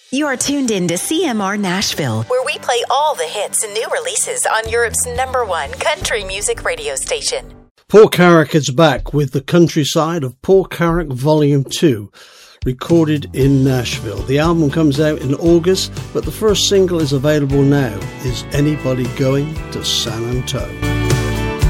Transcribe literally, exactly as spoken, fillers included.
You are tuned in to C M R Nashville, where we play all the hits and new releases on Europe's number one country music radio station. Paul Carrack is back with the countryside of Paul Carrack Volume two, recorded in Nashville. The album comes out in August, but the first single is available now. Is Anybody Going to San Antonio?